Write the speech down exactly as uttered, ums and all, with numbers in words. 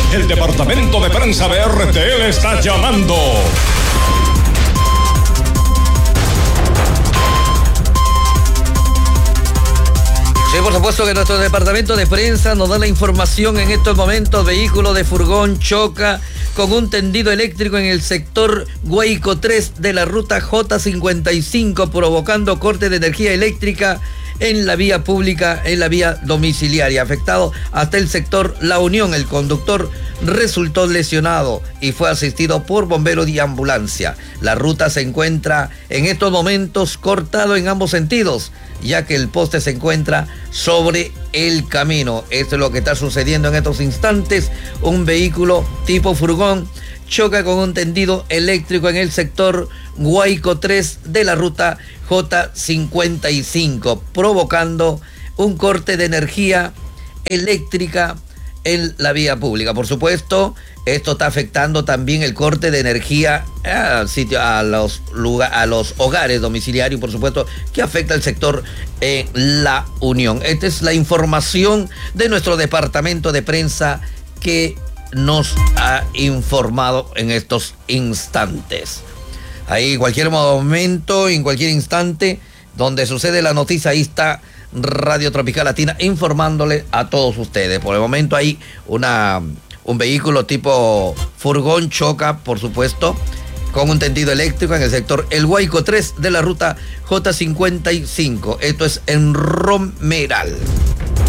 El departamento de prensa de R T L está llamando. Sí, por supuesto que nuestro departamento de prensa nos da la información en estos momentos. Vehículo de furgón choca con un tendido eléctrico en el sector Guáico tres de la ruta J cincuenta y cinco, provocando corte de energía eléctrica en la vía pública, en la vía domiciliaria. Afectado hasta el sector La Unión. El conductor resultó lesionado y fue asistido por bomberos y ambulancia. La ruta se encuentra en estos momentos cortado en ambos sentidos, ya que el poste se encuentra sobre el camino. Esto es lo que está sucediendo en estos instantes. Un vehículo tipo furgón choca con un tendido eléctrico en el sector Guáico tres de la ruta J cincuenta y cinco, provocando un corte de energía eléctrica en la vía pública. Por supuesto, esto está afectando también el corte de energía al sitio, a los lugar, a los hogares domiciliarios, por supuesto, que afecta al sector eh, La Unión. Esta es la información de nuestro departamento de prensa que nos ha informado en estos instantes. Ahí, en cualquier momento, en cualquier instante donde sucede la noticia, ahí está Radio Tropical Latina informándole a todos ustedes. Por el momento hay una, un vehículo tipo furgón choca, por supuesto, con un tendido eléctrico en el sector El Guáico tres de la ruta J cincuenta y cinco. Esto es en Romeral.